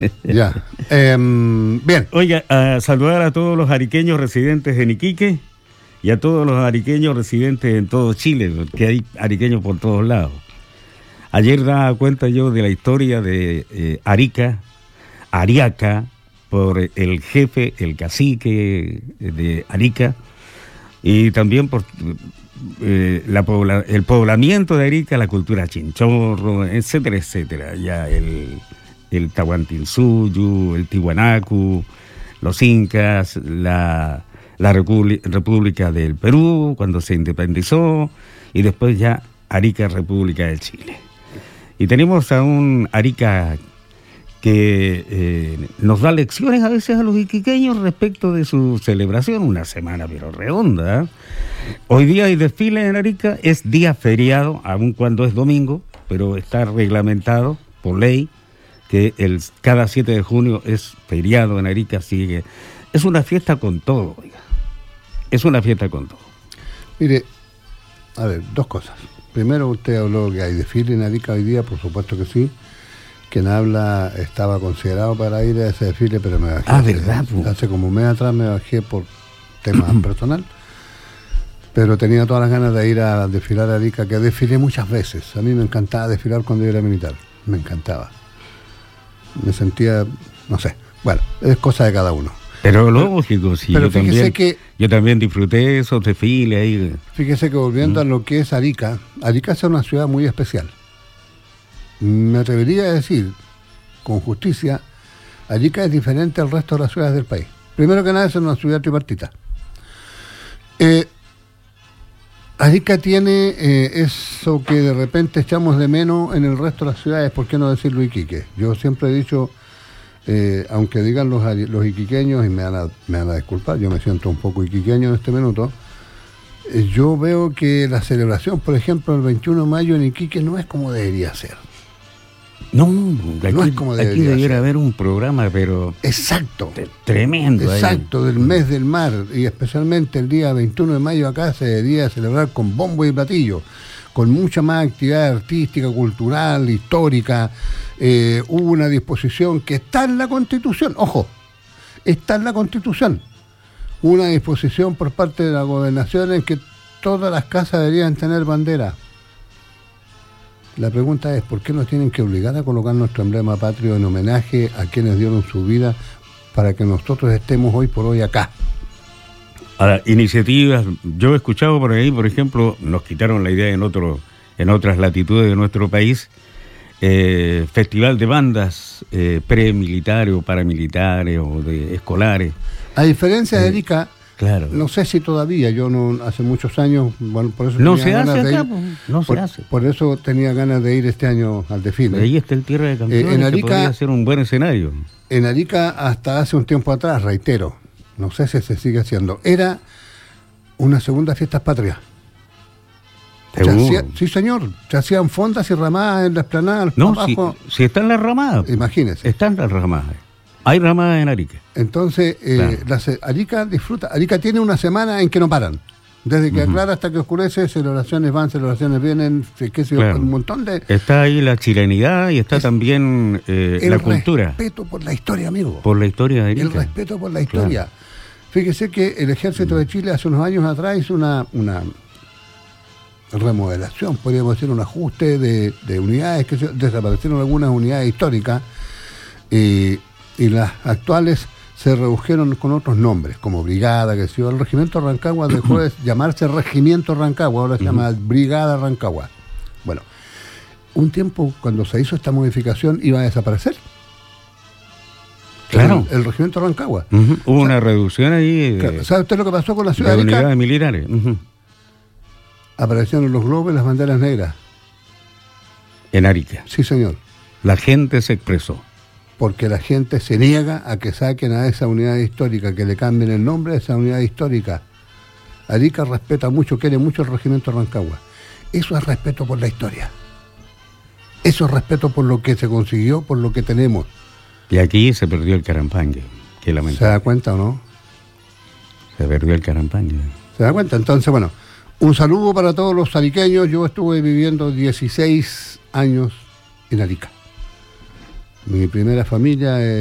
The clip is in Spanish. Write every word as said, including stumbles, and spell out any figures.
Ya. Eh, bien. Oiga, a saludar a todos los ariqueños residentes en Iquique y a todos los ariqueños residentes en todo Chile, porque hay ariqueños por todos lados. Ayer daba cuenta yo de la historia de eh, Arica, Ariaca, por el jefe, el cacique de Arica, y también por eh, la pobla, el poblamiento de Arica, la cultura chinchorro, etcétera, etcétera. Ya el... el Tahuantinsuyu, el Tiwanaku, los incas, la, la República del Perú, cuando se independizó, y después ya Arica, República de Chile. Y tenemos a un Arica que eh, nos da lecciones a veces a los iquiqueños respecto de su celebración, una semana pero redonda. Hoy día hay desfile en Arica, es día feriado, aun cuando es domingo, pero está reglamentado por ley, que el, cada siete de junio es feriado en Arica, así que es una fiesta con todo, oiga. Es una fiesta con todo. Mire, a ver, dos cosas. Primero, usted habló que hay desfile en Arica hoy día, por supuesto que sí. Quien habla estaba considerado para ir a ese desfile, pero me bajé. Ah, ¿verdad? Hace, hace como un mes atrás me bajé por temas personal, pero tenía todas las ganas de ir a desfilar a Arica, que desfilé muchas veces. A mí me encantaba desfilar cuando yo era militar, me encantaba. Me sentía, no sé, bueno, es cosa de cada uno. Pero lógico, sí, pero yo también, que, yo también disfruté esos desfiles ahí. Fíjese que volviendo ¿Mm? a lo que es Arica, Arica es una ciudad muy especial. Me atrevería a decir, con justicia, Arica es diferente al resto de las ciudades del país. Primero que nada es una ciudad tripartita. Eh, Arica tiene eh, eso que de repente echamos de menos en el resto de las ciudades, ¿por qué no decirlo Iquique? Yo siempre he dicho, eh, aunque digan los, los iquiqueños, y me van, a, me van a disculpar, yo me siento un poco iquiqueño en este minuto, eh, yo veo que la celebración, por ejemplo, el veintiuno de mayo en Iquique no es como debería ser. No, aquí, no es como debería aquí debiera ser. haber un programa, pero... Exacto. Tremendo. Exacto, ahí. Del mes del mar, y especialmente el día veintiuno de mayo acá se debería celebrar con bombo y platillo, con mucha más actividad artística, cultural, histórica. Eh, hubo una disposición que está en la Constitución, ojo, está en la Constitución, una disposición por parte de la gobernación en que todas las casas deberían tener bandera. La pregunta es, ¿por qué nos tienen que obligar a colocar nuestro emblema patrio en homenaje a quienes dieron su vida para que nosotros estemos hoy por hoy acá? Ahora, iniciativas, yo he escuchado por ahí, por ejemplo, nos quitaron la idea en otro, en otras latitudes de nuestro país, eh, festival de bandas eh, premilitares o paramilitares o de escolares. A diferencia de eh, Arica, claro. No sé si todavía, yo no hace muchos años, bueno, por eso no tenía se ganas hace de acá, ir, no por, se hace. Por eso tenía ganas de ir este año al desfile. Ahí está el Tierra de Campeones, eh, en Arica, que podría ser un buen escenario. En Arica, hasta hace un tiempo atrás, reitero, no sé si se sigue haciendo, era una segunda fiesta patria. Hacía, sí, señor, se hacían fondas y ramadas en la explanada. No, si, si están las ramadas. Imagínese. Están las ramadas. Hay ramadas en Arica. Entonces, eh, claro. la, Arica disfruta. Arica tiene una semana en que no paran. Desde que uh-huh. aclara hasta que oscurece, celebraciones van, celebraciones vienen, qué sé yo, claro. un montón de... Está ahí la chilenidad y está es también eh, la cultura. El respeto por la historia, amigo. Por la historia de Arica. El respeto por la historia. Claro. Fíjese que el Ejército de Chile hace unos años atrás hizo una, una remodelación, podríamos decir, un ajuste de, de unidades, que se, desaparecieron algunas unidades históricas, y, y las actuales se redujeron con otros nombres, como Brigada, que se el Regimiento Rancagua dejó de llamarse Regimiento Rancagua, ahora se llama Brigada Rancagua. Bueno, un tiempo cuando se hizo esta modificación iba a desaparecer. Claro. El, el Regimiento Rancagua. Uh-huh. Hubo o sea, una reducción ahí. De, ¿Sabe usted lo que pasó con la ciudad de de Arica? unidades militares. Uh-huh. Aparecieron los globos y las banderas negras. En Arica. Sí, señor. La gente se expresó. Porque la gente se niega a que saquen a esa unidad histórica, que le cambien el nombre a esa unidad histórica. Arica respeta mucho, quiere mucho el Regimiento Rancagua. Eso es respeto por la historia. Eso es respeto por lo que se consiguió, por lo que tenemos. Y aquí se perdió el Carampangue. Qué lamentable. ¿Se da cuenta o no? Se perdió el Carampangue. ¿Se da cuenta? Entonces, bueno, un saludo para todos los ariqueños. Yo estuve viviendo dieciséis años en Arica. Mi primera familia